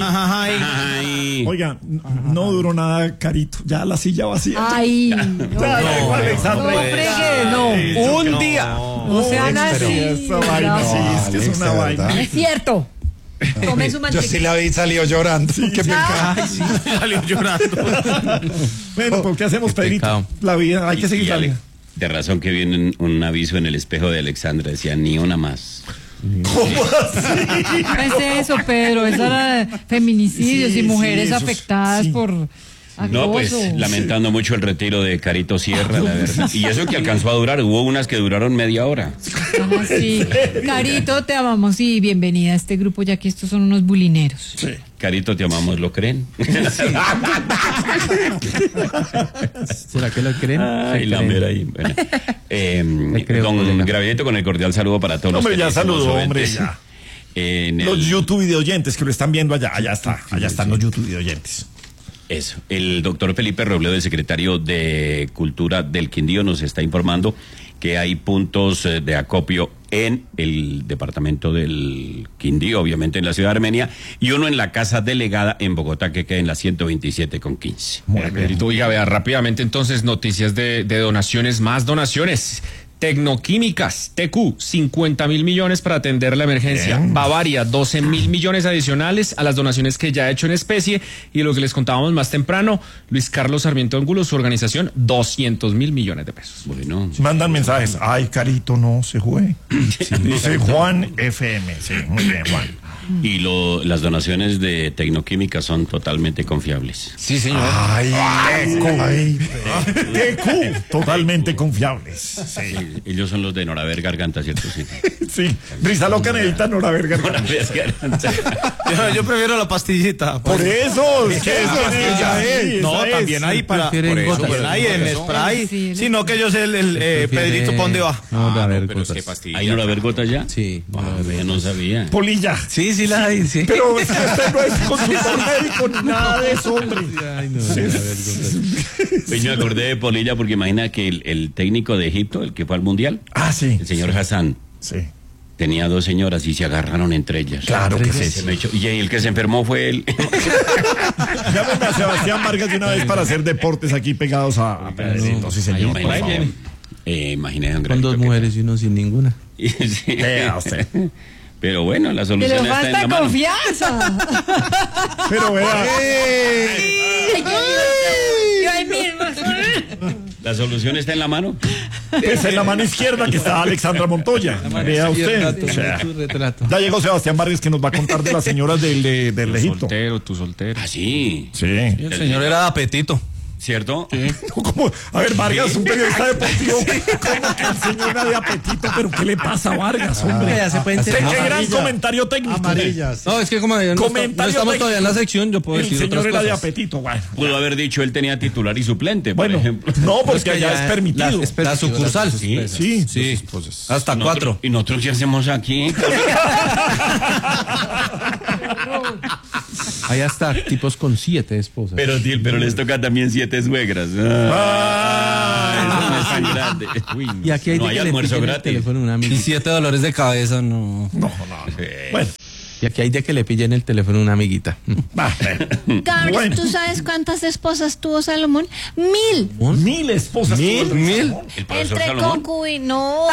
Ay. Oiga, no duró nada, Carito. Ya la silla vacía. Ay, No, Alexandra. Un día. No sean así. Esa vaina, sí, es que es Alex, una de vaina. verdad. Es cierto. Tome su Yo mantequilla. sí la vi y salió llorando. Qué pecado. Ay, sí, salió llorando. Bueno, ¿por qué hacemos, Pedrito? pecado. La vida, hay que seguir la vida. De razón que viene un aviso en el espejo de Alexandra, decía ni una más. ¿Cómo así? No es eso, Pedro. Eso era feminicidios Sí, y mujeres sí, eso afectadas sí. por No, pues acoso. lamentando mucho el retiro de Carito Sierra, la verdad. Y eso que alcanzó a durar, hubo unas que duraron media hora. Ah, sí. Carito, te amamos y bienvenida a este grupo, ya que estos son unos bulineros. Sí. Carito, te amamos, ¿lo creen? ¿Será que lo creen? Ay, la mera ahí. Bueno. creo, Don colega. Gravillito, con el cordial saludo para todos Hombre, ya los queridísimos saludó, hombre, oyentes. ya. En Los el- YouTube videoyentes que lo están viendo allá. Allá están los YouTube videoyentes. Eso. El doctor Felipe Robledo, el secretario de Cultura del Quindío, nos está informando que hay puntos de acopio en el departamento del Quindío, obviamente en la ciudad de Armenia, y uno en la casa delegada en Bogotá, que queda en la 127 con 15. Pedrito, oiga, vea rápidamente entonces noticias de donaciones, más donaciones. Tecnoquímicas, TQ, 50.000 millones para atender la emergencia. Bien. Bavaria, 12.000 millones adicionales a las donaciones que ya ha hecho en especie. Y lo que les contábamos más temprano, Luis Carlos Sarmiento Ángulo, su organización, 200.000 millones de pesos. Bueno, Mandan mensajes. Ay, Carito, no se juegue. Dice Juan FM. Sí, muy bien, Juan. y las donaciones de Tecnoquímica son totalmente confiables. Sí, señor. Ay, TQ, totalmente confiables. Sí, Ellos son los de Noraver Garganta, ¿cierto? Sí. sí. Risa loca necesita Nora Verga. Noraver Garganta. Yo prefiero la pastillita. Por eso, es que eso Ya es. es. No, también hay para. Por Prefieren eso, gotas. también hay en spray. Sí, Sino que yo sé Pedrito, ¿pa' dónde va? Ah, No, a ver, pero es que gotas. pastilla. ¿Hay Noraver gotas ya? Sí. Yo no sabía. Polilla. Sí, sí la hay, sí. Pero es que usted no es consultor médico ni nada de eso, hombre. Ay, no, a ver, gotas. Pues yo me acordé de Polilla porque imagina que el técnico de Egipto, el que fue al Mundial, Ah, sí. el señor Hassan, Sí. tenía dos señoras y se agarraron entre ellas. Claro que Se sí. me echó- y el que se enfermó fue él. Llámenme a Sebastián Vargas de una vez para hacer deportes aquí pegados a Pedrito. Sí, señor. Por favor. Imaginé un Con dos mujeres y uno sin ninguna. Sí. Vea usted. Pero bueno, la Pero solución está en la falta mano. confianza. Pero vea. Yo ahí mismo. La solución está en la mano. Pues en la mano izquierda que está Alexandra Montoya. Vea usted. O sea, Tu retrato. ya llegó Sebastián Vargas que nos va a contar de las señoras del Egipto. Tu soltero. Ah, sí. Sí. El señor era de apetito. ¿Cierto? ¿Cómo? A ver, Vargas, un periodista deportivo. ¿Cómo que el señor era de apetito? ¿Pero qué le pasa a Vargas, hombre? Ya se puede Qué entender. gran comentario técnico. Amarillas. No, es que como no Comentario estamos todavía en la técnico. sección, yo puedo El decir señor otras era de cosas. apetito, bueno. Pudo haber dicho él tenía titular y suplente, por Bueno, ejemplo. no, porque que allá ya es permitido. La sucursal. Sí. Sí. Sí. Hasta 4. ¿Y nosotros qué hacemos aquí? Hay hasta tipos con 7 esposas. pero les toca también 7 suegras. Eso no es tan grande. Y aquí hay no de hay que le almuerzo pillen el gratis. teléfono a una Y amiguita. 7 dolores de cabeza, no. Bueno, Y aquí hay de que le pillen el teléfono a una amiguita. va. Carlos, Bueno. ¿tú sabes cuántas esposas tuvo Salomón? 1000. 1000 esposas. tuvo el Salomón. El profesor Entre Salomón. concubinos. No.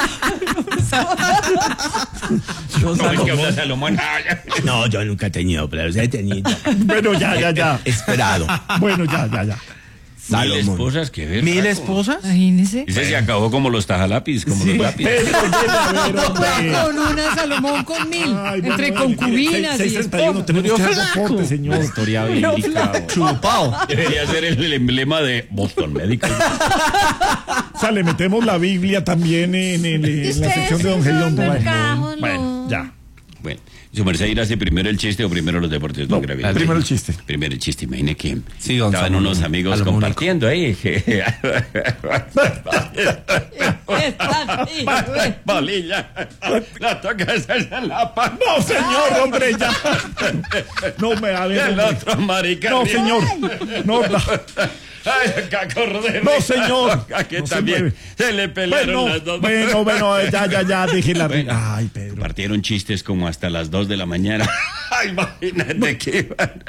No, es que habla Salomón. No, yo nunca he tenido, pero he tenido. Bueno, ya. Esperado. Bueno, ya. 1000 Salomón. esposas, qué ver. 1000 esposas. Imagínese. Ese se acabó como los tajalapis, como los lápiz. Pero, No puedo con una, Salomón con 1000. Entre concubinas y 631, esposas. tenemos que hacer reporte, señor. Historia bíblica. Chupao. Debería ser el emblema de Boston Medical. O sea, le metemos la Biblia también en la Ustedes sección de sí Don son Gediondo. del Bueno, cajón, bueno, no. ya. Bueno, su merced irá hace primero el chiste o primero los deportes, don Gravito. Primero el chiste. Primero el chiste, imagine que Sí, don estaban Salomón. unos amigos Salomónico. compartiendo ahí. Bolilla, la toca en la pan. No, señor, hombre, ya. No me a ver, El hombre. otro marica. No, señor. No, Ay, acá Cordero. No, señor. Aquí No se también mueve. se le pelaron las dos. Bueno, ya, déjela. Bueno. Ay, Pedro. Partieron chistes como hasta las 2 de la mañana. Ay, imagínate que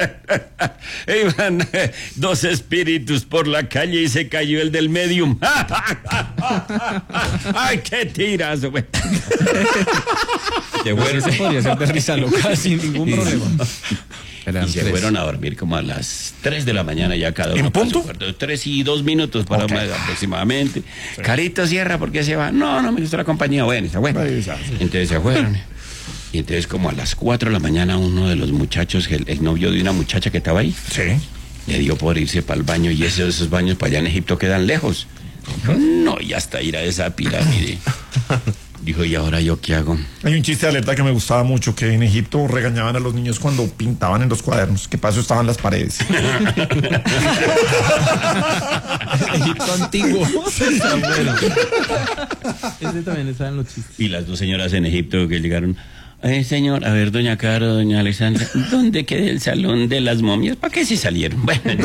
iban dos espíritus por la calle y se cayó el del medium. Ay, qué tirazo, güey. Ese podría ser de risa loca sin ningún problema. Y se fueron a dormir como a las 3 de la mañana ya cada uno. ¿En punto? 3 y 2 minutos para aproximadamente. Sí. Carito Sierra, ¿por qué se va? No me gustó la compañía. Bueno, está bueno. Entonces se fueron. Y entonces como a las 4 de la mañana uno de los muchachos, el novio de una muchacha que estaba ahí, Sí. le dio por irse para el baño y esos baños para allá en Egipto quedan lejos. Dijo, no, y hasta ir a esa pirámide. Dijo, ¿y ahora yo qué hago? Hay un chiste de alerta que me gustaba mucho, que en Egipto regañaban a los niños cuando pintaban en los cuadernos, que para eso estaban las paredes. Egipto antiguo. Está bueno. Ese también está en los chistes. Y las dos señoras en Egipto que llegaron, señor, a ver, doña Caro, doña Alexandra, ¿dónde queda el salón de las momias? ¿Para qué se salieron?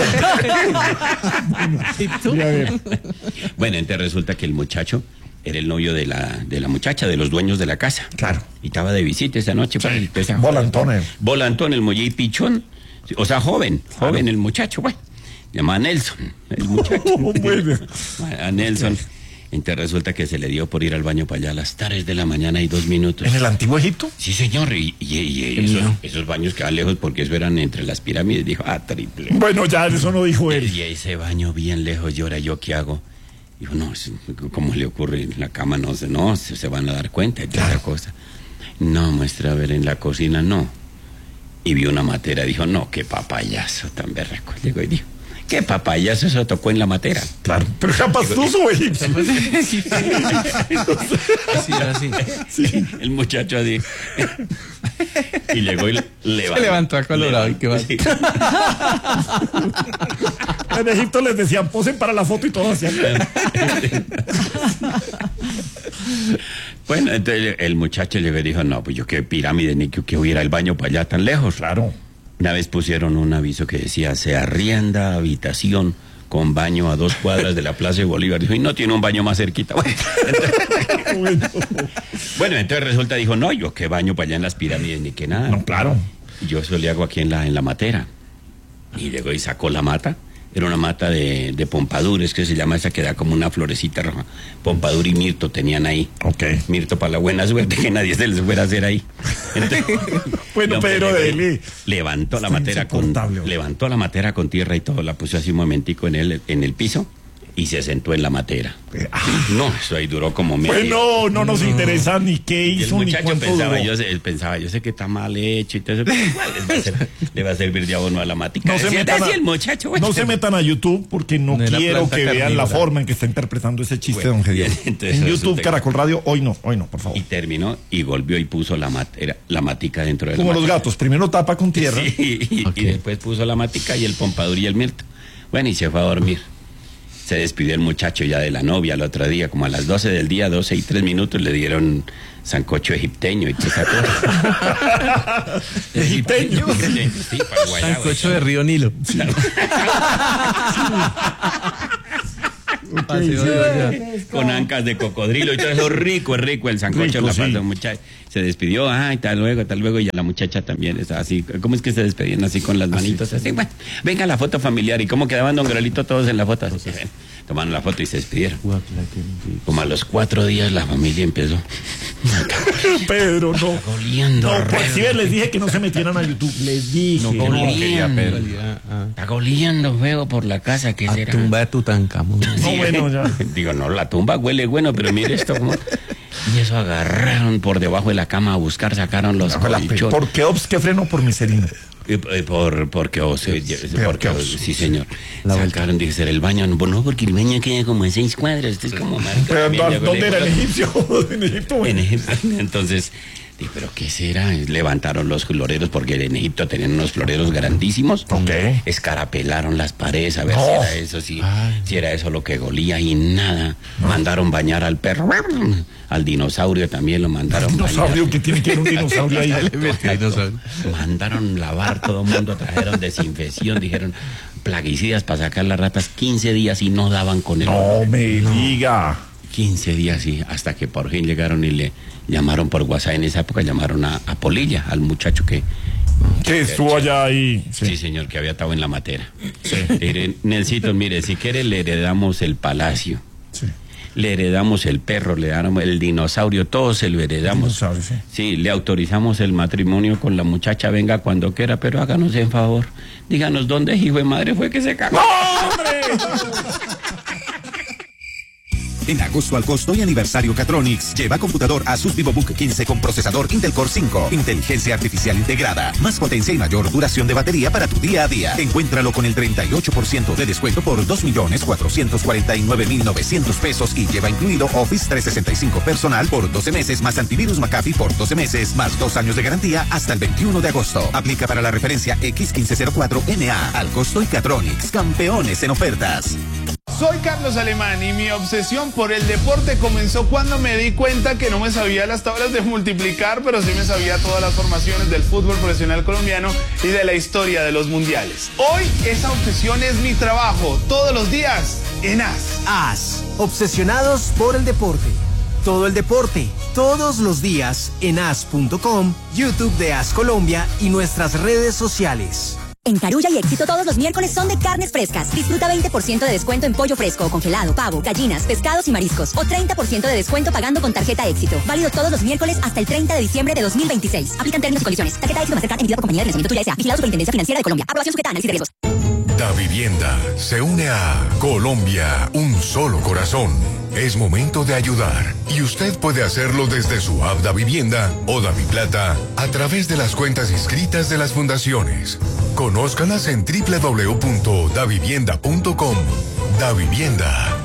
Bueno, entonces resulta que el muchacho era el novio de la muchacha, de los dueños de la casa. Claro. Y estaba de visita esa noche. Volantón. Volantón, el muelle pichón. O sea, joven el muchacho, bueno. Llamaba Nelson, el muchacho. Bueno. A Nelson. Entonces resulta que se le dio por ir al baño para allá a las 3 de la mañana y 2 minutos. ¿En el antiguo Egipto? Sí, señor. Y esos baños quedaban lejos porque eso eran entre las pirámides. Dijo, triple. Bueno, ya, eso no dijo él. Y ese baño bien lejos. Y ahora, ¿yo qué hago? Dijo, no, ¿cómo le ocurre? En la cama no se van a dar cuenta de esa cosa. No, muestra, a ver, en la cocina no. Y vio una matera, dijo, no, qué papayazo tan berraco. Llegó y dijo, qué papayazo, eso tocó en la matera. Claro, pero era pastoso, egipcio. Así. Sí. El muchacho así. Y llegó y levantó. Se levantó acolorado y qué va. Sí. En Egipto les decían, posen para la foto y todo hacían. Bueno, entonces el muchacho llegó y dijo, no, pues yo qué pirámide, ni que hubiera el baño para allá tan lejos. Claro. Una vez pusieron un aviso que decía, se arrienda habitación con baño a 2 cuadras de la Plaza de Bolívar. Dijo, y no tiene un baño más cerquita. Bueno, entonces resulta, dijo, no, yo qué baño para allá en las pirámides, ni que nada. No, claro. Y yo eso le hago aquí en la matera. Y llegó y sacó la mata. Era una mata de pompadures, que se llama esa que da como una florecita roja. Pompadur y mirto tenían ahí. Ok. Mirto para la buena suerte que nadie se les fuera a hacer ahí. Entonces, Bueno, Pedro, dele. levantó la Está matera con tierra y todo, la puso así un momentico en el piso y se sentó en la matera. No, eso ahí duró como media. Bueno, no nos interesa ni qué Y el hizo ni muchacho cuánto pensaba, duró. él pensaba, yo sé que está mal hecho y todo eso, pero igual le va a servir de abono a la matica. No se Decía, metan el muchacho, no se metan a YouTube porque no No era quiero planta que vean la carnívora. forma en que está interpretando ese chiste, Bueno, don Gediondo. bien, entonces En resulta YouTube, que- Caracol Radio, hoy no, por favor. Y terminó y volvió y puso la matica dentro de Como la los matica. gatos, primero tapa con tierra. Sí, y después puso la matica y el pompadur y el mirto. Bueno, y se fue a dormir. Se despidió el muchacho ya de la novia el otro día, como a las 12 del día, 12 y 3 minutos, le dieron sancocho egipteño y toda esa cosa. Egipteño. Sí, para guayabo. Sancocho de Río Nilo. Paseo de olla. Con ancas de cocodrilo y todo eso, rico, es rico el sancocho. Rico, La sí. falta, muchacho. Se despidió, tal luego, y a la muchacha también está así. ¿Cómo es que se despedían así con las manitos? Así, bueno, venga la foto familiar. ¿Y cómo quedaban don Grolito todos en la foto? Así, ven, tomaron la foto y se despidieron. Como a los 4 días la familia empezó. Pedro, no. Goliendo. No, pues sí, les dije que no se metieran a YouTube. Les dije. Está goliendo feo por la casa. ¿Qué A será? tumba de Tutankamón. No, bueno, ya. Digo, no, la tumba huele bueno, pero mire esto como... Y eso agarraron por debajo de la cama a buscar, sacaron los colchones. ¿Por qué Ops? ¿Qué freno? Por miserina. Sí, señor. Sacaron, dice, el baño. No, porque el baño queda como a 6 cuadras. Esto es como marca. ¿Dónde era? ¿En Egipcio? ¿En Egipto? En Egipto. Entonces Dije, ¿pero qué será? Levantaron los floreros, porque en Egipto tenían unos floreros grandísimos. Ok. Escarapelaron las paredes a ver si era eso, si era eso lo que golía, y nada. Mandaron bañar al perro. Al dinosaurio también lo mandaron ¿Dinosaurio? bañar. ¿Qué tiene que ver un dinosaurio ahí? Mandaron lavar, todo el mundo trajeron desinfección, dijeron plaguicidas para sacar las ratas, 15 días y no daban con el No me diga. 15 días y hasta que por fin llegaron y le llamaron por WhatsApp. En esa época llamaron a Polilla, al muchacho que estuvo allá ahí. sí, señor, que había estado en la matera. Nelsito, mire, si quiere le heredamos el palacio, Sí. le heredamos el perro, le damos el dinosaurio, todo se lo heredamos. Dinosaurio, sí. Sí, le autorizamos el matrimonio con la muchacha, venga cuando quiera, pero háganos en favor, díganos dónde hijo de madre fue que se cagó. En agosto al costo y aniversario Catronics, lleva computador Asus VivoBook 15 con procesador Intel Core 5, inteligencia artificial integrada, más potencia y mayor duración de batería para tu día a día. Encuéntralo con el 38% de descuento por 2.449.900 pesos y lleva incluido Office 365 personal por 12 meses más antivirus McAfee por 12 meses más 2 años de garantía hasta el 21 de agosto. Aplica para la referencia X1504NA al costo y Catronics, campeones en ofertas. Soy Carlos Alemán y mi obsesión por el deporte comenzó cuando me di cuenta que no me sabía las tablas de multiplicar, pero sí me sabía todas las formaciones del fútbol profesional colombiano y de la historia de los mundiales. Hoy esa obsesión es mi trabajo, todos los días en AS. AS, obsesionados por el deporte. Todo el deporte, todos los días en as.com, YouTube de AS Colombia y nuestras redes sociales. En Carulla y Éxito todos los miércoles son de carnes frescas. Disfruta 20% de descuento en pollo fresco, congelado, pavo, gallinas, pescados y mariscos. O 30% de descuento pagando con tarjeta Éxito. Válido todos los miércoles hasta el 30 de diciembre de 2026. Aplican términos y condiciones. Tarjeta Éxito Mastercard emitida por Compañía de Financiamiento Tuya S.A. Vigilado Superintendencia Financiera de Colombia. Aprobación sujeta a análisis de riesgos. Davivienda se une a Colombia, un solo corazón. Es momento de ayudar y usted puede hacerlo desde su app Davivienda o Daviplata a través de las cuentas inscritas de las fundaciones. Conózcalas en www.davivienda.com. Davivienda.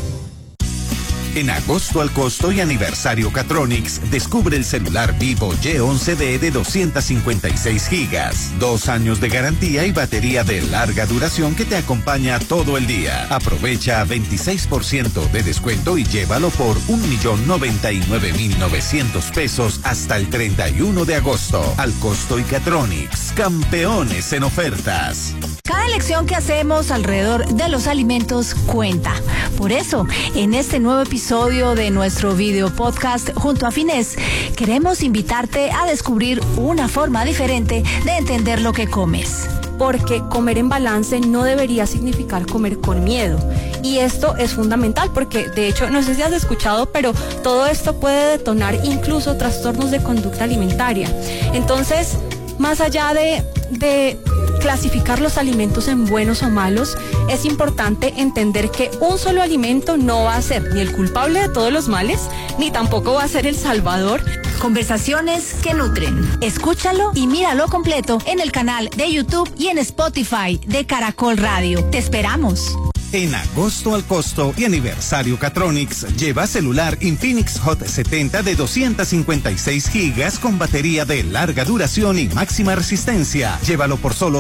En agosto al costo y aniversario Catronics, descubre el celular Vivo Y11D de 256 gigas, 2 años de garantía y batería de larga duración que te acompaña todo el día. Aprovecha 26% de descuento y llévalo por 1.099.900 pesos hasta el 31 de agosto. Al costo y Catronics, campeones en ofertas. Cada elección que hacemos alrededor de los alimentos cuenta. Por eso, en este nuevo episodio de nuestro video podcast junto a Finés, queremos invitarte a descubrir una forma diferente de entender lo que comes. Porque comer en balance no debería significar comer con miedo. Y esto es fundamental porque, de hecho, no sé si has escuchado, pero todo esto puede detonar incluso trastornos de conducta alimentaria. Entonces, más allá de clasificar los alimentos en buenos o malos, es importante entender que un solo alimento no va a ser ni el culpable de todos los males, ni tampoco va a ser el salvador. Conversaciones que nutren. Escúchalo y míralo completo en el canal de YouTube y en Spotify de Caracol Radio. Te esperamos. En agosto al costo y aniversario Catronics, lleva celular Infinix Hot 70 de 256 gigas con batería de larga duración y máxima resistencia. Llévalo por solo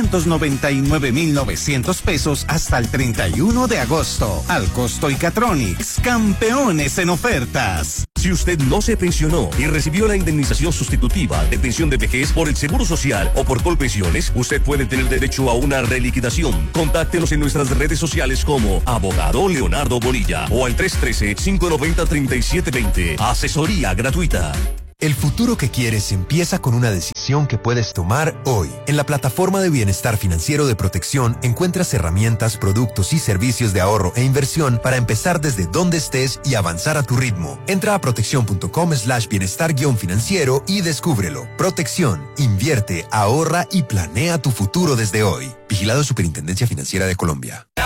799.900 pesos hasta el 31 de agosto. Al costo y Catronics, campeones en ofertas. Si usted no se pensionó y recibió la indemnización sustitutiva de pensión de vejez por el Seguro Social o por Colpensiones, usted puede tener derecho a una reliquidación. Contáctenos en nuestras redes sociales como Abogado Leonardo Bonilla o al 313-590-3720. Asesoría gratuita. El futuro que quieres empieza con una decisión que puedes tomar hoy. En la plataforma de bienestar financiero de Protección encuentras herramientas, productos y servicios de ahorro e inversión para empezar desde donde estés y avanzar a tu ritmo. Entra a protección.com/bienestar-financiero y descúbrelo. Protección, invierte, ahorra y planea tu futuro desde hoy. Vigilado Superintendencia Financiera de Colombia.